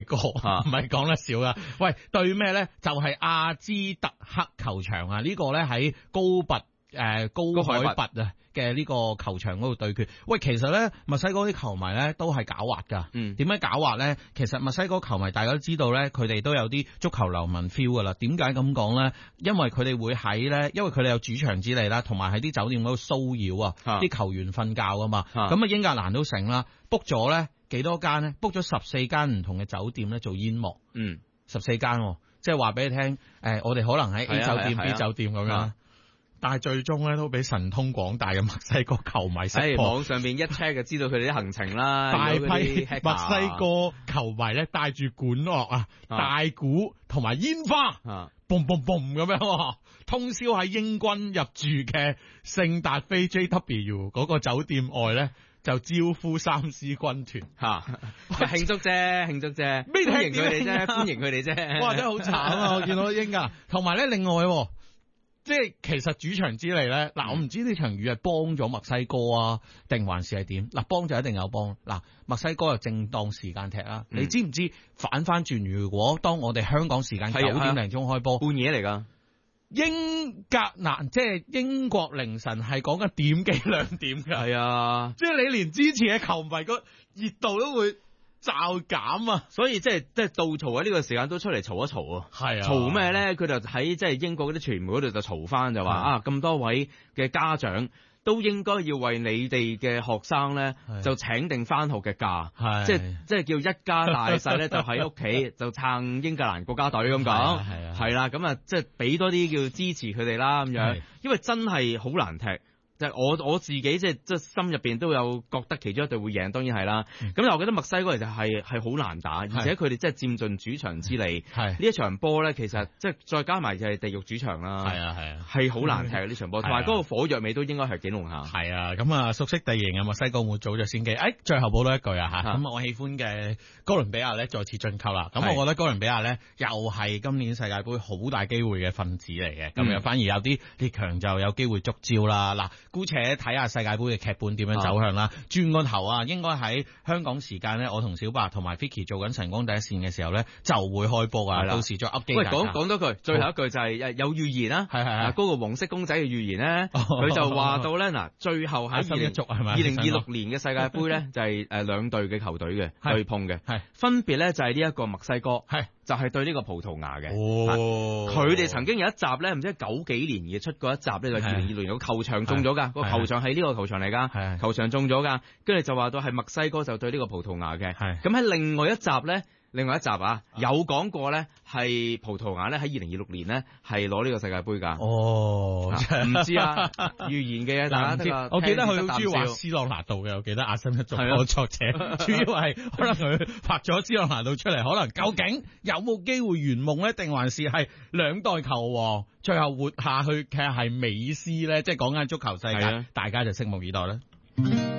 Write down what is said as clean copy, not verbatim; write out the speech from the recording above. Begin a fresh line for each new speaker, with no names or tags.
哥，唔係講得少噶。喂，對咩咧？就係阿茲特克球場啊！呢個咧喺高海拔啊嘅呢個球場嗰度對決。喂，其實咧墨西哥啲球迷咧都係狡猾噶。點解狡猾咧？其實墨西哥球迷大家都知道咧，佢哋都有啲足球流氓 feel 噶啦。點解咁講咧？因為佢哋會因為佢哋有主場之利啦，同埋喺啲酒店嗰度騷擾啊啲球員瞓覺啊嘛。咁啊英格蘭都成啦 ，book 咗咧幾多間咧 ？book 咗14間唔同嘅酒店咧做煙幕。14間，即係話俾你聽，我哋可能喺 A 酒店、B 酒店咁樣。但係最終咧都俾神通廣大嘅墨西哥球迷識破。
網上邊一 check 就知道佢哋啲行程啦。
大批墨西哥球迷咧帶住管樂啊、大鼓同埋煙花，嘣嘣嘣咁樣，通宵喺英軍入住嘅聖達菲 JW 嗰個酒店外咧，就招呼三獅軍團
慶祝啫，歡迎佢哋啫，歡迎佢哋啫。
哇，真係好慘啊！我見到英噶，同埋咧另外。即係其實主場之利咧，嗱我唔知呢場雨係幫咗墨西哥啊，定還是係點？嗱幫就一定有幫。嗱墨西哥又正當時間踢啦，你知唔知反翻轉？如果當我哋香港時間9點零鐘開波，
半夜嚟噶，
英格蘭即係英國凌晨係講緊點幾2點噶，
係啊，
即係你連支持嘅球迷個熱度都會驟減啊，
所以即係杜曹喺呢個時間都出嚟嘈一嘈啊。
係啊，
嘈咩咧？佢就喺即係英國嗰啲傳媒嗰度就嘈翻，就話咁多位嘅家長都應該要為你哋嘅學生咧就請定翻學嘅假，即係叫一家大細咧就喺屋企就撐英格蘭國家隊咁講，係啦，咁啊即係俾多啲叫支持佢哋啦咁樣，因為真係好難踢。就我自己即係心入邊都有覺得其中一隊會贏，當然係啦。咁但我覺得墨西哥其實係好難打，而且佢哋真係佔盡主場之利。呢一場波咧，其實即係再加埋就係地獄主場啦。係好難踢呢場波，同埋嗰個火藥味都應該係幾濃下。
係啊，咁啊熟悉地形嘅墨西哥會早咗先機。最後補多一句啊嚇，咁我喜歡嘅哥倫比亞咧再次晉級啦。咁我覺得哥倫比亞咧又係今年世界盃好大機會嘅分子嚟嘅。咁又反而有啲列強就有機會觸礁啦。嗱。姑且睇下世界盃嘅劇本點樣走向啦。轉個頭啊，應該喺香港時間咧，我同小白同埋 Vicky 做緊晨光第一線嘅時候咧，就會開波啊。到時再 update。喂，
講多句，最後一句就係有預言啦。係嗰個黃色公仔嘅預言咧，佢就話到咧嗱，最後喺2026年嘅世界盃咧，就係兩隊嘅球隊嘅對碰嘅，分別咧就係呢一個墨西哥。就係對呢個葡萄牙嘅，佢哋曾經有一集咧，唔知90幾年嘅出過一集咧，就2026年個球場中咗㗎，個球場係呢個球場嚟㗎，球場中咗㗎，跟住就話到係墨西哥就對呢個葡萄牙嘅，咁喺另外一集有講過咧，係葡萄牙咧喺2026年咧係攞呢個世界盃㗎。唔知啊，預言嘅大家
我記得佢好中意話斯朗拿度嘅，我記得阿森一做個作者，主要係可能佢發咗斯朗拿度出嚟，可能究竟有冇機會圓夢咧，定還是係兩代球王最後活下去，其實係美斯咧，即係講緊足球世界，大家就拭目以待啦。